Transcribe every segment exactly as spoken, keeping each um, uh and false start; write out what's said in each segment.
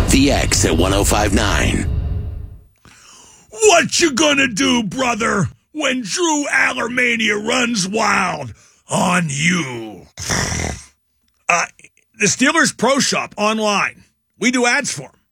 The X at one oh five nine. What you gonna do, brother, when Drew Allermania runs wild on you? Uh, the Steelers Pro Shop online. We do ads for them.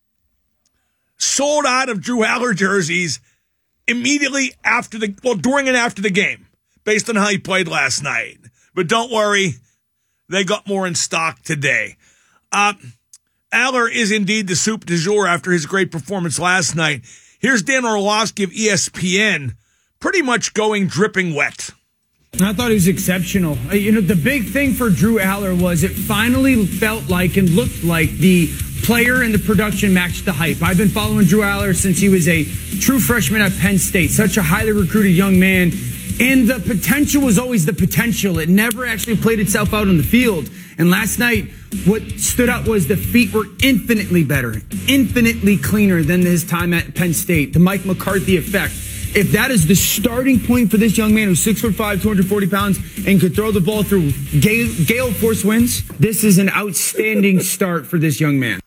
Sold out of Drew Aller jerseys immediately after the, well, during and after the game, based on how he played last night. But don't worry, they got more in stock today. Uh, Aller is indeed the soup du jour after his great performance last night. Here's Dan Orlovsky of E S P N, pretty much going dripping wet. I thought he was exceptional. You know, the big thing for Drew Aller was it finally felt like and looked like the player and the production matched the hype. I've been following Drew Aller since he was a true freshman at Penn State, such a highly recruited young man. And the potential was always the potential. It never actually played itself out on the field. And last night, what stood out was the feet were infinitely better, infinitely cleaner than his time at Penn State. The Mike McCarthy effect. If that is the starting point for this young man who's six foot five, two hundred forty pounds, and could throw the ball through gale, gale force winds, this is an outstanding start for this young man.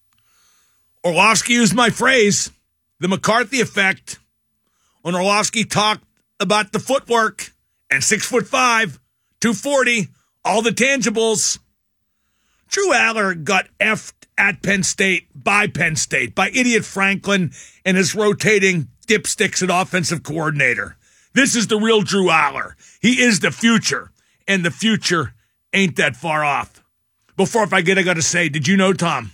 Orlovsky used my phrase, the McCarthy effect. When Orlovsky talked about the footwork and six foot five, two forty, all the tangibles. Drew Aller got effed at Penn State by Penn State, by idiot Franklin and his rotating dipsticks at offensive coordinator. This is the real Drew Aller. He is the future, and the future ain't that far off. Before I forget, I got to say, did you know, Tom?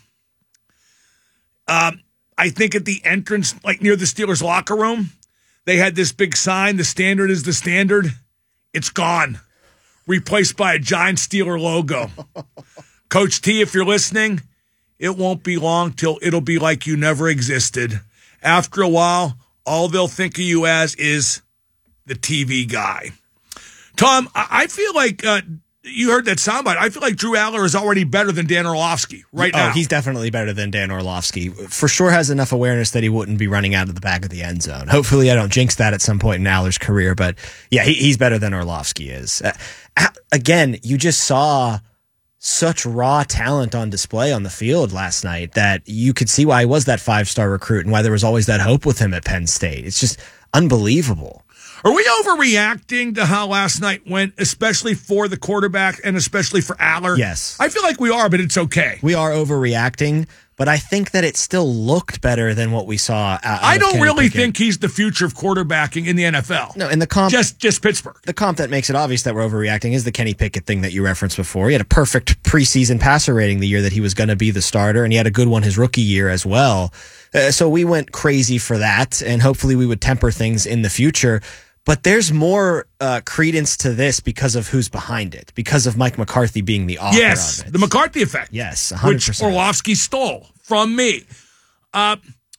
Um, I think at the entrance, like near the Steelers locker room, they had this big sign, the standard is the standard. It's gone. Replaced by a giant Steeler logo. Coach T, if you're listening, it won't be long till it'll be like you never existed. After a while, all they'll think of you as is the T V guy. Tom, I feel like uh, you heard that soundbite. I feel like Drew Aller is already better than Dan Orlovsky right oh, now. Oh, he's definitely better than Dan Orlovsky. For sure has enough awareness that he wouldn't be running out of the back of the end zone. Hopefully I don't jinx that at some point in Aller's career, but yeah, he, he's better than Orlovsky is. Uh, again, you just saw such raw talent on display on the field last night that you could see why he was that five-star recruit and why there was always that hope with him at Penn State. It's just unbelievable. Are we overreacting to how last night went, especially for the quarterback and especially for Aller? Yes. I feel like we are, but it's okay. We are overreacting, but I think that it still looked better than what we saw out, out I don't Kenny really Pickett. think he's the future of quarterbacking in the N F L. No, in the comp, just just Pittsburgh. The comp that makes it obvious that we're overreacting is the Kenny Pickett thing that you referenced before. He had a perfect preseason passer rating the year that he was going to be the starter, and he had a good one his rookie year as well. Uh, so we went crazy for that, and hopefully we would temper things in the future. But there's more uh, credence to this because of who's behind it, because of Mike McCarthy being the author yes, of it. the McCarthy effect. Yes, one hundred percent. Which Orlovsky stole from me. Uh,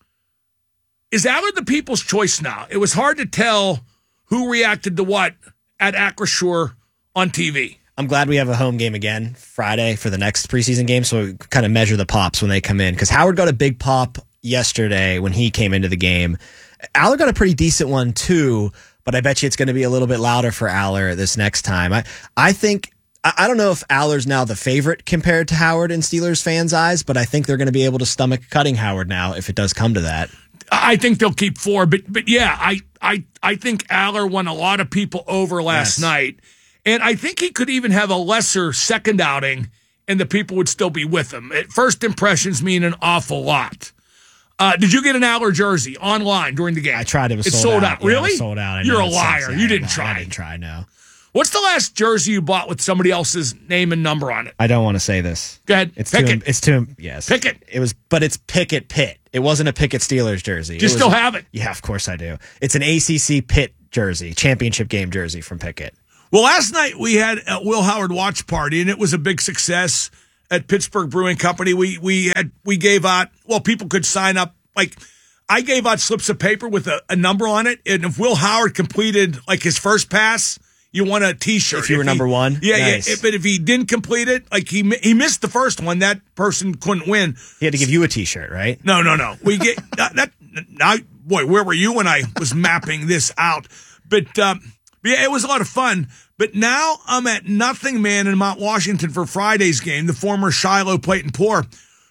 is Aller the people's choice now? It was hard to tell who reacted to what at Acrisure on T V. I'm glad we have a home game again Friday for the next preseason game, so we kind of measure the pops when they come in. Because Howard got a big pop yesterday when he came into the game. Aller got a pretty decent one too, but I bet you it's going to be a little bit louder for Aller this next time. I, I think, I don't know if Aller's now the favorite compared to Howard in Steelers fans' eyes, but I think they're going to be able to stomach cutting Howard now if it does come to that. I think they'll keep four, but but yeah, I I, I think Aller won a lot of people over last yes. night, and I think he could even have a lesser second outing, and the people would still be with him. First impressions mean an awful lot. Uh, did you get an Aller jersey online during the game? I tried. It was it's sold, sold out. out. Really? Yeah, it was sold out. I You're know a liar. Yeah, you didn't no, try. I didn't try, no. What's the last jersey you bought with somebody else's name and number on it? I don't want to say this. Go ahead. It's Pick too, it. It's too, yes. Pick it. It was, but it's Pickett Pitt. It wasn't a Pickett Steelers jersey. Do you it still was, have it? Yeah, of course I do. It's an A C C Pitt jersey, championship game jersey from Pickett. Well, last night we had a Will Howard watch party, and it was a big success at Pittsburgh Brewing Company. We we had we gave out, well, people could sign up. Like, I gave out slips of paper with a, a number on it, and if Will Howard completed, like, his first pass, you won a T-shirt. If you were he, number one? Yeah, nice. yeah. But if he didn't complete it, like, he he missed the first one, that person couldn't win. He had to give you a T-shirt, right? No, no, no. We get that. that I, boy, where were you when I was mapping this out? But um, yeah, it was a lot of fun. But now I'm at Nothing Man in Mount Washington for Friday's game, the former Shiloh Plate and Pour.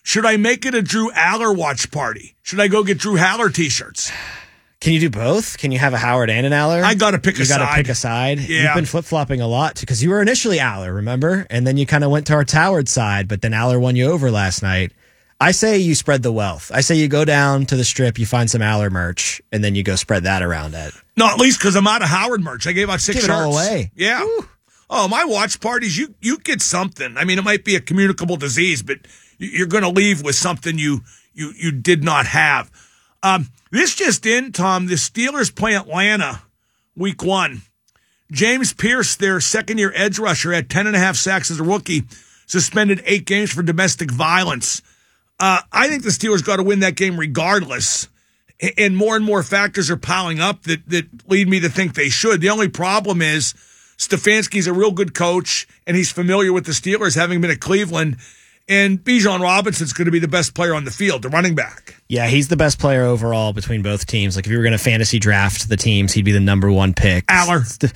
Should I make it a Drew Aller watch party? Should I go get Drew Aller t-shirts? Can you do both? Can you have a Howard and an Aller? I got to pick you a side. You got to pick a side. Yeah. You've been flip-flopping a lot because you were initially Aller, remember? And then you kind of went towards Howard's side, but then Aller won you over last night. I say you spread the wealth. I say you go down to the strip, you find some Aller merch, and then you go spread that around it. No, at least because I'm out of Howard merch. I gave out six Give shirts. it all away. Yeah. Woo. Oh, my watch parties, you you get something. I mean, it might be a communicable disease, but you're going to leave with something you you you did not have. Um, this just in, Tom, the Steelers play Atlanta week one. James Pierce, their second-year edge rusher, had ten and a half sacks as a rookie, suspended eight games for domestic violence. Uh, I think the Steelers got to win that game regardless, and more and more factors are piling up that, that lead me to think they should. The only problem is Stefanski's a real good coach, and he's familiar with the Steelers, having been at Cleveland. And Bijan Robinson's going to be the best player on the field, the running back. Yeah, he's the best player overall between both teams. Like, if you were going to fantasy draft the teams, he'd be the number one pick. Aller. St-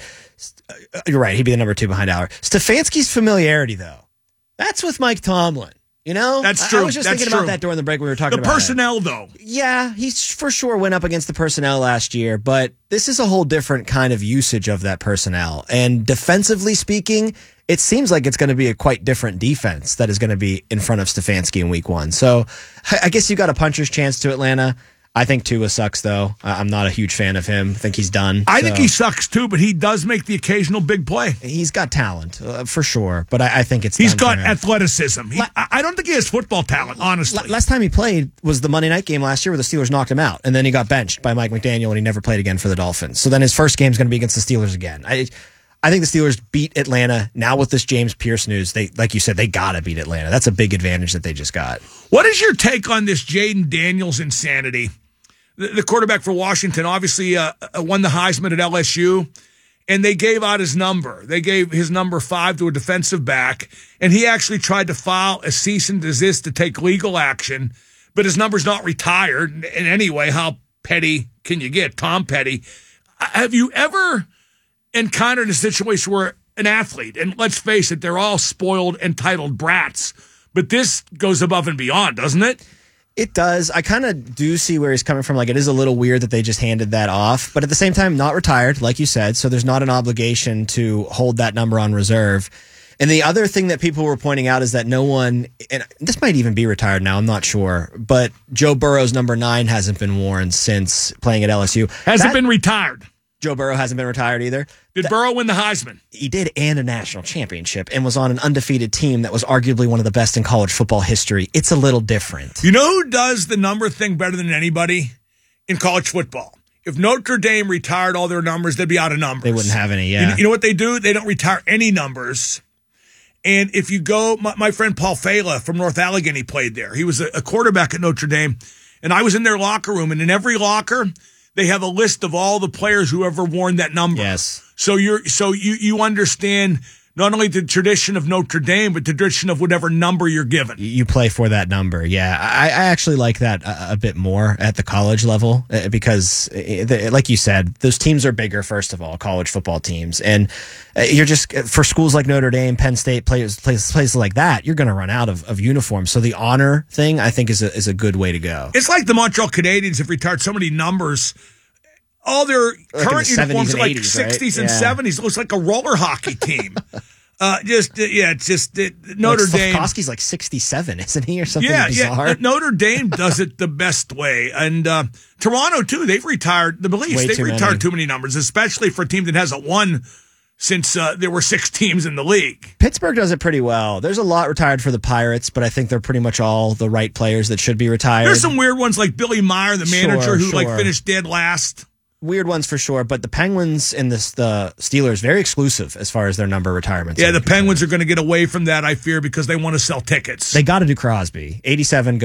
St- you're right. He'd be the number two behind Aller. Stefanski's familiarity, though, that's with Mike Tomlin. You know? That's I, true. I was just That's thinking true. about that during the break when we were talking The about personnel, it. though. Yeah, he for sure went up against the personnel last year, but this is a whole different kind of usage of that personnel. And defensively speaking, it seems like it's going to be a quite different defense that is going to be in front of Stefanski in week one. So I guess you got a puncher's chance to Atlanta. I think Tua sucks, though. I'm not a huge fan of him. I think he's done. I so. think he sucks, too, but he does make the occasional big play. He's got talent, uh, for sure, but I, I think it's He's done got for him. athleticism. He, I I don't think he has football talent, honestly. L- last time he played was the Monday night game last year where the Steelers knocked him out, and then he got benched by Mike McDaniel, and he never played again for the Dolphins. So then his first game is going to be against the Steelers again. I I think the Steelers beat Atlanta. Now with this James Pierce news, they like you said, they got to beat Atlanta. That's a big advantage that they just got. What is your take on this Jaden Daniels insanity? The, the quarterback for Washington obviously uh, won the Heisman at L S U, and they gave out his number. They gave his number five to a defensive back, and he actually tried to file a cease and desist to take legal action, but his number's not retired. And anyway, how petty can you get? Tom Petty. Have you ever encountered a situation where an athlete, and let's face it, they're all spoiled, entitled brats, but this goes above and beyond, doesn't it? It does. I kind of do see where he's coming from. Like, it is a little weird that they just handed that off, but at the same time, not retired, like you said, so there's not an obligation to hold that number on reserve. And the other thing that people were pointing out is that no one, and this might even be retired now, I'm not sure, but Joe Burrow's number nine hasn't been worn since playing at L S U. Hasn't That- been retired. Joe Burrow hasn't been retired either. Did That- Burrow win the Heisman? He did, and a national championship, and was on an undefeated team that was arguably one of the best in college football history. It's a little different. You know who does the number thing better than anybody in college football? If Notre Dame retired all their numbers, they'd be out of numbers. They wouldn't have any, You yeah. know, you know what they do? They don't retire any numbers. And if you go, my, my friend Paul Fela from North Allegheny played there. He was a, a quarterback at Notre Dame. And I was in their locker room, and in every locker, they have a list of all the players who ever worn that number. Yes. So you're so you you understand not only the tradition of Notre Dame, but the tradition of whatever number you're given. You play for that number, yeah. I, I actually like that a, a bit more at the college level uh, because, uh, the, like you said, those teams are bigger, first of all, college football teams. And uh, you're just, for schools like Notre Dame, Penn State, places, places, places like that, you're going to run out of, of uniforms. So the honor thing, I think, is a, is a good way to go. It's like the Montreal Canadiens have retired so many numbers. All their Like current in the uniforms seventies are and like eighties, right? sixties and Yeah. seventies. It looks like a roller hockey team. uh, just uh, yeah, it's just uh, Notre like Dame. Slavkovsky's like sixty-seven, isn't he, or something Yeah, bizarre? yeah. Notre Dame does it the best way, and uh, Toronto too. They've retired the Leafs. Way They've too retired many. too many numbers, especially for a team that hasn't won since uh, there were six teams in the league. Pittsburgh does it pretty well. There's a lot retired for the Pirates, but I think they're pretty much all the right players that should be retired. There's some weird ones like Billy Meyer, the manager, Sure, who like sure. finished dead last. Weird ones for sure, but the Penguins and this, the Steelers, very exclusive as far as their number retirements. Yeah, are the concerned. Penguins are going to get away from that, I fear, because they want to sell tickets. They got to do Crosby. eighty-seven